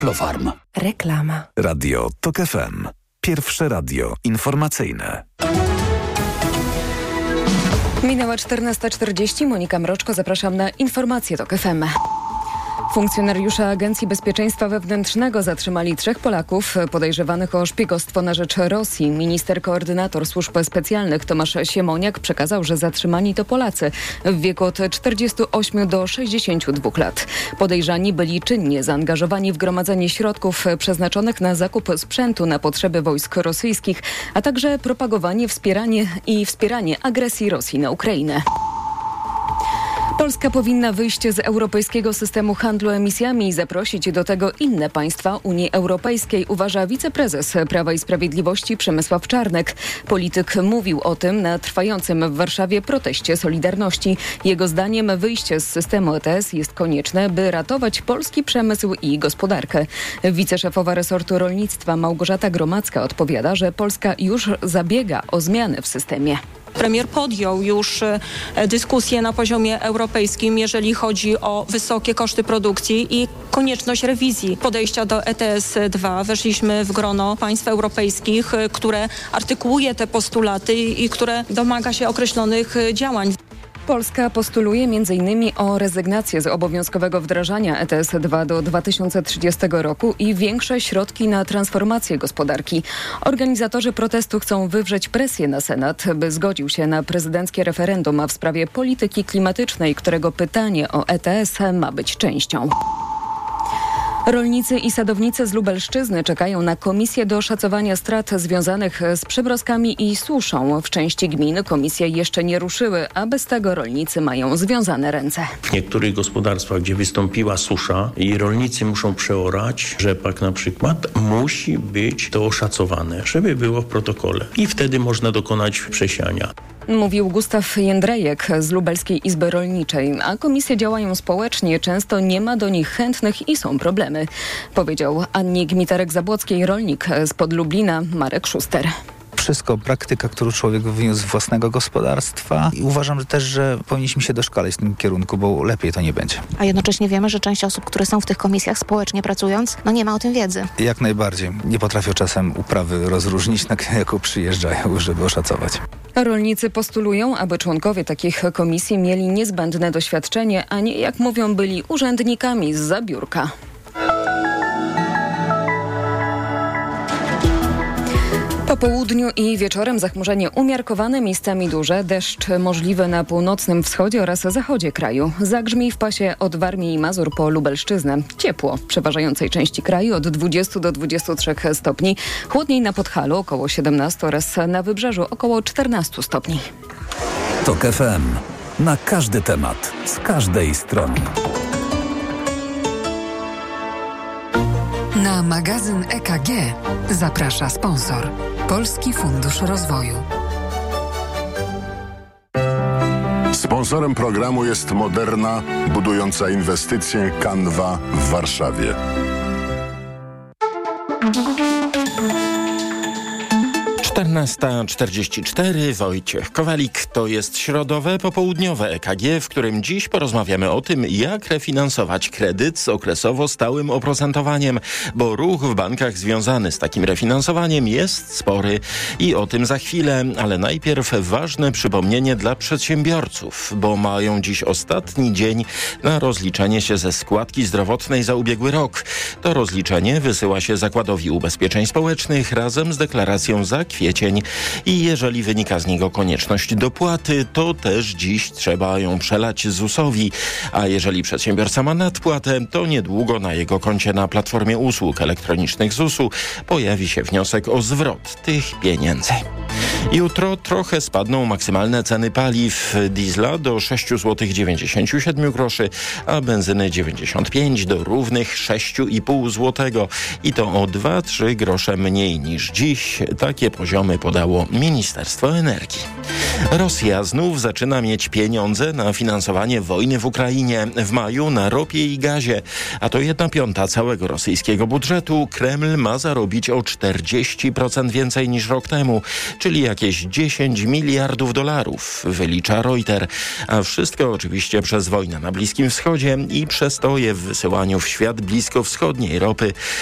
Aflofarm. Reklama. Radio TOK FM. Pierwsze radio informacyjne. Minęła 14:40. Monika Mroczko, zapraszam na informacje TOK FM. Funkcjonariusze Agencji Bezpieczeństwa Wewnętrznego zatrzymali 3 Polaków podejrzewanych o szpiegostwo na rzecz Rosji. Minister koordynator służb specjalnych Tomasz Siemoniak przekazał, że zatrzymani to Polacy w wieku od 48 do 62 lat. Podejrzani byli czynnie zaangażowani w gromadzenie środków przeznaczonych na zakup sprzętu na potrzeby wojsk rosyjskich, a także propagowanie, wspieranie agresji Rosji na Ukrainę. Polska powinna wyjść z europejskiego systemu handlu emisjami i zaprosić do tego inne państwa Unii Europejskiej, uważa wiceprezes Prawa i Sprawiedliwości Przemysław Czarnek. Polityk mówił o tym na trwającym w Warszawie proteście Solidarności. Jego zdaniem wyjście z systemu ETS jest konieczne, by ratować polski przemysł i gospodarkę. Wiceszefowa resortu rolnictwa Małgorzata Gromacka odpowiada, że Polska już zabiega o zmiany w systemie. Premier podjął już dyskusję na poziomie europejskim, jeżeli chodzi o wysokie koszty produkcji i konieczność rewizji podejścia do ETS-2. Weszliśmy w grono państw europejskich, które artykułuje te postulaty i które domaga się określonych działań. Polska postuluje m.in. o rezygnację z obowiązkowego wdrażania ETS-2 do 2030 roku i większe środki na transformację gospodarki. Organizatorzy protestu chcą wywrzeć presję na Senat, by zgodził się na prezydenckie referendum w sprawie polityki klimatycznej, którego pytanie o ETS ma być częścią. Rolnicy i sadownicy z Lubelszczyzny czekają na komisję do szacowania strat związanych z przymrozkami i suszą. W części gmin komisje jeszcze nie ruszyły, a bez tego rolnicy mają związane ręce. W niektórych gospodarstwach, gdzie wystąpiła susza i rolnicy muszą przeorać rzepak na przykład, musi być to oszacowane, żeby było w protokole i wtedy można dokonać przesiania. Mówił Gustaw Jędrejek z Lubelskiej Izby Rolniczej, a komisje działają społecznie, często nie ma do nich chętnych i są problemy, powiedział Annie Gmitarek-Zabłockiej rolnik spod Lublina Marek Szuster. Wszystko praktyka, którą człowiek wyniósł z własnego gospodarstwa i uważam też, że powinniśmy się doszkalać w tym kierunku, bo lepiej to nie będzie. A jednocześnie wiemy, że część osób, które są w tych komisjach społecznie pracując, nie ma o tym wiedzy. Jak najbardziej. Nie potrafią czasem uprawy rozróżnić, jaką przyjeżdżają, żeby oszacować. Rolnicy postulują, aby członkowie takich komisji mieli niezbędne doświadczenie, a nie, jak mówią, byli urzędnikami zza biurka. Po południu i wieczorem zachmurzenie umiarkowane, miejscami duże, deszcz możliwy na północnym wschodzie oraz zachodzie kraju. Zagrzmi w pasie od Warmii i Mazur po Lubelszczyznę. Ciepło w przeważającej części kraju od 20 do 23 stopni. Chłodniej na Podhalu około 17 oraz na Wybrzeżu około 14 stopni. TOK FM. Na każdy temat, z każdej strony. Na magazyn EKG zaprasza sponsor. Polski Fundusz Rozwoju. Sponsorem programu jest Moderna, budująca inwestycje Canva w Warszawie. Czternasta 44. Wojciech Kowalik. To jest środowe popołudniowe EKG, w którym dziś porozmawiamy o tym, jak refinansować kredyt z okresowo stałym oprocentowaniem, bo ruch w bankach związany z takim refinansowaniem jest spory i o tym za chwilę, ale najpierw ważne przypomnienie dla przedsiębiorców, bo mają dziś ostatni dzień na rozliczenie się ze składki zdrowotnej za ubiegły rok. To rozliczenie wysyła się Zakładowi Ubezpieczeń Społecznych razem z deklaracją za kwiecień i jeżeli wynika z niego konieczność dopłaty, to też dziś trzeba ją przelać ZUS-owi, a jeżeli przedsiębiorca ma nadpłatę, to niedługo na jego koncie na platformie usług elektronicznych ZUS-u pojawi się wniosek o zwrot tych pieniędzy. Jutro trochę spadną maksymalne ceny paliw. Diesla do 6,97 zł, a benzyny 95 do równych 6,5 zł. I to o 2-3 grosze mniej niż dziś. Takie poziomy podało Ministerstwo Energii. Rosja znów zaczyna mieć pieniądze na finansowanie wojny w Ukrainie. W maju na ropie i gazie, a to 1/5 całego rosyjskiego budżetu, Kreml ma zarobić o 40% więcej niż rok temu, czyli jakieś 10 miliardów dolarów, wylicza Reuters. A wszystko oczywiście przez wojnę na Bliskim Wschodzie i przestoje w wysyłaniu w świat bliskowschodniej ropy.